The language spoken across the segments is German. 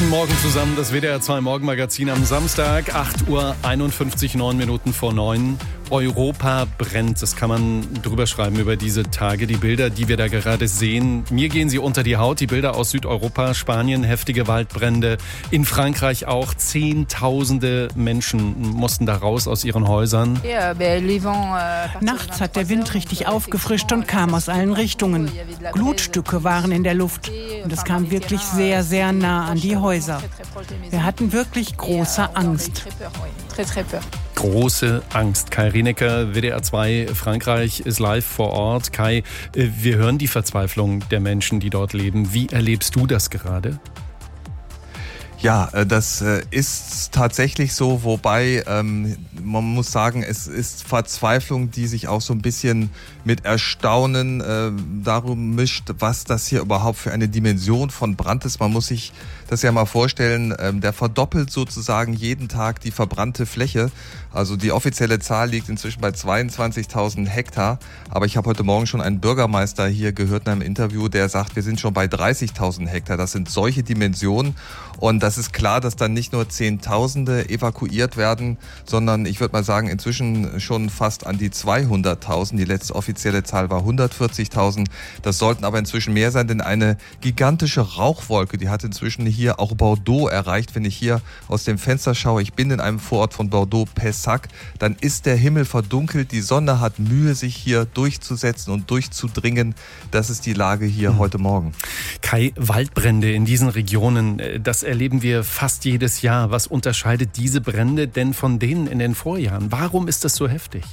Guten Morgen zusammen, das WDR 2 Morgenmagazin am Samstag, 8:51 Uhr, 9 Minuten vor 9. Europa brennt, das kann man drüber schreiben über diese Tage. Die Bilder, die wir da gerade sehen, mir gehen sie unter die Haut. Die Bilder aus Südeuropa, Spanien, heftige Waldbrände. In Frankreich auch Zehntausende Menschen mussten da raus aus ihren Häusern. Nachts hat der Wind richtig aufgefrischt und kam aus allen Richtungen. Glutstücke waren in der Luft und es kam wirklich sehr, sehr nah an die Häuser. Wir hatten wirklich große Angst. Große Angst. Kai Rinecker, WDR 2 Frankreich ist live vor Ort. Kai, wir hören die Verzweiflung der Menschen, die dort leben. Wie erlebst du das gerade? Ja, das ist tatsächlich so, wobei man muss sagen, es ist Verzweiflung, die sich auch so ein bisschen mit Erstaunen darum mischt, was das hier überhaupt für eine Dimension von Brand ist. Man muss sich das ja mal vorstellen, der verdoppelt sozusagen jeden Tag die verbrannte Fläche. Also die offizielle Zahl liegt inzwischen bei 22.000 Hektar. Aber ich habe heute Morgen schon einen Bürgermeister hier gehört in einem Interview, der sagt, wir sind schon bei 30.000 Hektar. Das sind solche Dimensionen. Und das ist klar, dass dann nicht nur Zehntausende evakuiert werden, sondern ich würde mal sagen, inzwischen schon fast an die 200.000. Die letzte offizielle Zahl war 140.000. Das sollten aber inzwischen mehr sein, denn eine gigantische Rauchwolke, die hat inzwischen hier auch Bordeaux erreicht. Wenn ich hier aus dem Fenster schaue, ich bin in einem Vorort von Bordeaux, Pessac, dann ist der Himmel verdunkelt. Die Sonne hat Mühe, sich hier durchzusetzen und durchzudringen. Das ist die Lage hier heute Morgen. Kai, Waldbrände in diesen Regionen, das erleben wir fast jedes Jahr. Was unterscheidet diese Brände denn von denen in den Vorjahren? Warum ist das so heftig?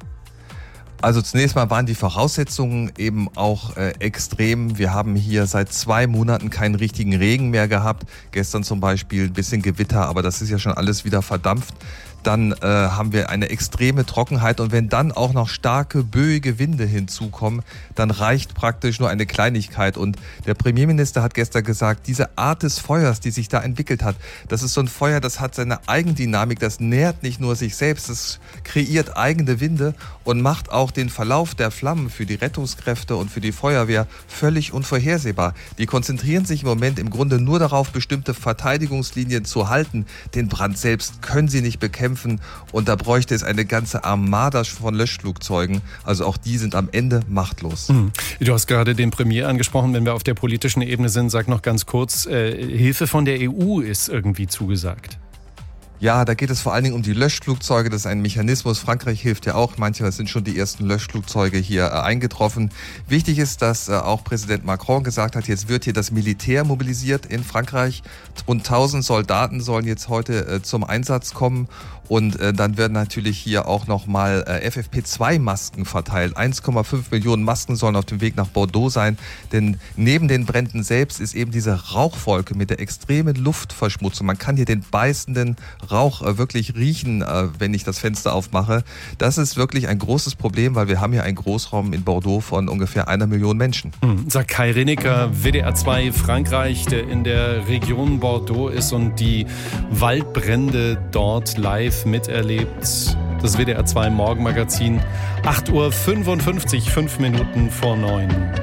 Also zunächst mal waren die Voraussetzungen eben auch extrem. Wir haben hier seit 2 Monaten keinen richtigen Regen mehr gehabt. Gestern zum Beispiel ein bisschen Gewitter, aber das ist ja schon alles wieder verdampft. Dann haben wir eine extreme Trockenheit und wenn dann auch noch starke, böige Winde hinzukommen, dann reicht praktisch nur eine Kleinigkeit. Und der Premierminister hat gestern gesagt, diese Art des Feuers, die sich da entwickelt hat, das ist so ein Feuer, das hat seine Eigendynamik, das nährt nicht nur sich selbst, das kreiert eigene Winde und macht auch den Verlauf der Flammen für die Rettungskräfte und für die Feuerwehr völlig unvorhersehbar. Die konzentrieren sich im Moment im Grunde nur darauf, bestimmte Verteidigungslinien zu halten. Den Brand selbst können sie nicht bekämpfen. Und da bräuchte es eine ganze Armada von Löschflugzeugen. Also auch die sind am Ende machtlos. Du hast gerade den Premier angesprochen. Wenn wir auf der politischen Ebene sind, sag noch ganz kurz, Hilfe von der EU ist irgendwie zugesagt. Ja, da geht es vor allen Dingen um die Löschflugzeuge. Das ist ein Mechanismus. Frankreich hilft ja auch. Manchmal sind schon die ersten Löschflugzeuge hier eingetroffen. Wichtig ist, dass auch Präsident Macron gesagt hat, jetzt wird hier das Militär mobilisiert in Frankreich. Rund 1000 Soldaten sollen jetzt heute zum Einsatz kommen. Und dann werden natürlich hier auch nochmal FFP2-Masken verteilt. 1,5 Millionen Masken sollen auf dem Weg nach Bordeaux sein. Denn neben den Bränden selbst ist eben diese Rauchwolke mit der extremen Luftverschmutzung. Man kann hier den beißenden Rauch wirklich riechen, wenn ich das Fenster aufmache. Das ist wirklich ein großes Problem, weil wir haben hier einen Großraum in Bordeaux von ungefähr 1 Million Menschen. Sagt Kai Rinecker, WDR 2 Frankreich, der in der Region Bordeaux ist und die Waldbrände dort live miterlebt. Das WDR 2 Morgenmagazin, 8:55 Uhr, 5 Minuten vor 9.